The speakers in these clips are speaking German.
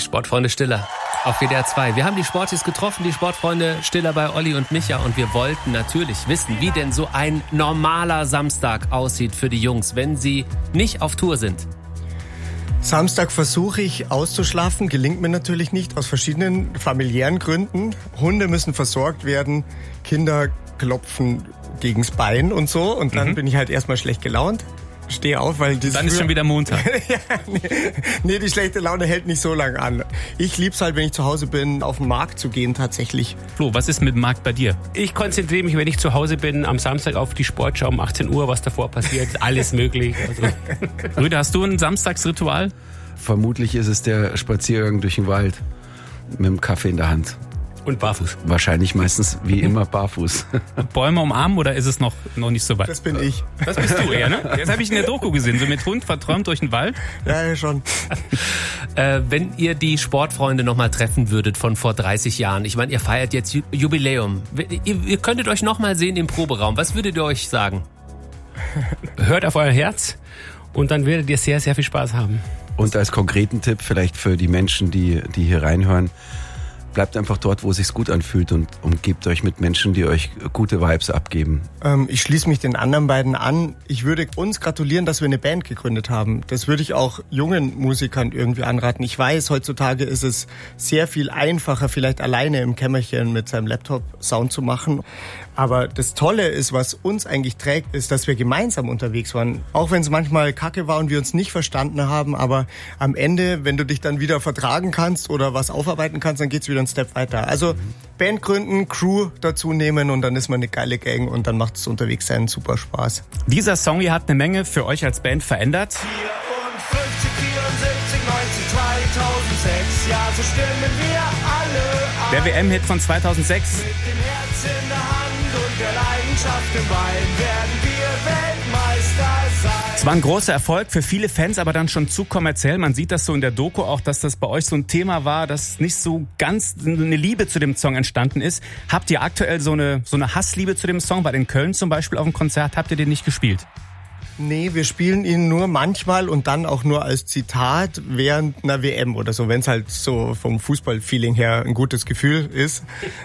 Sportfreunde Stiller auf WDR 2. Wir haben die Sportis getroffen, die Sportfreunde Stiller bei Olli und Micha, und wir wollten natürlich wissen, wie denn so ein normaler Samstag aussieht für die Jungs, wenn sie nicht auf Tour sind. Samstag versuche ich auszuschlafen, gelingt mir natürlich nicht, aus verschiedenen familiären Gründen. Hunde müssen versorgt werden, Kinder klopfen gegens Bein und so, und dann bin ich halt erstmal schlecht gelaunt. Stehe auf, weil dann ist schon wieder Montag. Ja, nee, die schlechte Laune hält nicht so lange an. Ich lieb's halt, wenn ich zu Hause bin, auf den Markt zu gehen tatsächlich. Flo, was ist mit dem Markt bei dir? Ich konzentriere mich, wenn ich zu Hause bin, am Samstag auf die Sportschau um 18 Uhr, was davor passiert. Alles möglich. Also. Rüde, hast du ein Samstagsritual? Vermutlich ist es der Spaziergang durch den Wald mit dem Kaffee in der Hand. Und barfuß. Wahrscheinlich meistens wie immer barfuß. Bäume umarmen, oder ist es noch nicht so weit? Das bin ich. Das bist du eher, ne? Jetzt habe ich in der Doku gesehen, so mit Hund verträumt durch den Wald. Ja, schon. Wenn ihr die Sportfreunde nochmal treffen würdet von vor 30 Jahren, ich meine, ihr feiert jetzt Jubiläum, ihr könntet euch nochmal sehen im Proberaum, was würdet ihr euch sagen? Hört auf euer Herz und dann werdet ihr sehr, sehr viel Spaß haben. Und als konkreten Tipp vielleicht für die Menschen, die hier reinhören: Bleibt einfach dort, wo es sich gut anfühlt, und umgebt euch mit Menschen, die euch gute Vibes abgeben. Ich schließe mich den anderen beiden an. Ich würde uns gratulieren, dass wir eine Band gegründet haben. Das würde ich auch jungen Musikern irgendwie anraten. Ich weiß, heutzutage ist es sehr viel einfacher, vielleicht alleine im Kämmerchen mit seinem Laptop Sound zu machen. Aber das Tolle ist, was uns eigentlich trägt, ist, dass wir gemeinsam unterwegs waren. Auch wenn es manchmal kacke war und wir uns nicht verstanden haben, aber am Ende, wenn du dich dann wieder vertragen kannst oder was aufarbeiten kannst, dann geht's wieder einen Step weiter. Also Band gründen, Crew dazu nehmen, und dann ist man eine geile Gang, und dann macht es unterwegs sein super Spaß. Dieser Song hier hat eine Menge für euch als Band verändert. 54, 74, 90, 2006, ja, so stimmen wir alle an. Der WM-Hit von 2006. Mit dem Herz in der Hand und der Leidenschaft im Bein werden wir Weltmeister sein. Es war ein großer Erfolg für viele Fans, aber dann schon zu kommerziell. Man sieht das so in der Doku auch, dass das bei euch so ein Thema war, dass nicht so ganz eine Liebe zu dem Song entstanden ist. Habt ihr aktuell so eine Hassliebe zu dem Song? Bei den Köln zum Beispiel auf dem Konzert habt ihr den nicht gespielt? Nee, wir spielen ihn nur manchmal und dann auch nur als Zitat während einer WM oder so. Wenn es halt so vom Fußballfeeling her ein gutes Gefühl ist,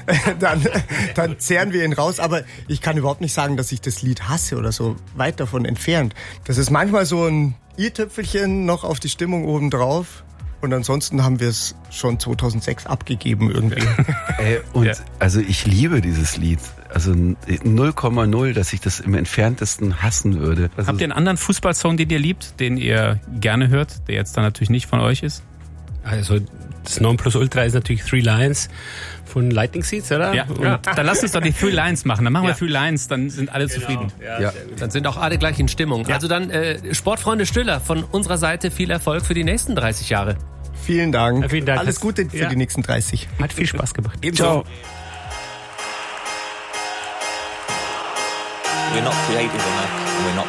dann zehren wir ihn raus. Aber ich kann überhaupt nicht sagen, dass ich das Lied hasse oder so, weit davon entfernt. Das ist manchmal so ein i-Tüpfelchen noch auf die Stimmung obendrauf. Und ansonsten haben wir es schon 2006 abgegeben irgendwie. Also ich liebe dieses Lied. Also 0,0, dass ich das im Entferntesten hassen würde. Habt ihr einen anderen Fußballsong, den ihr liebt, den ihr gerne hört, der jetzt dann natürlich nicht von euch ist? Also das Nonplusultra ist natürlich Three Lions von Lightning Seeds, oder? Ja. Dann lass uns doch die Three Lions machen. Dann machen wir Three Lions, dann sind alle zufrieden. Ja. Dann sind auch alle gleich in Stimmung. Ja. Also dann Sportfreunde Stiller, von unserer Seite viel Erfolg für die nächsten 30 Jahre. Vielen Dank. Ja, vielen Dank. Alles Gute für die nächsten 30. Hat viel Spaß gemacht. Ciao. We're not creative enough. We're not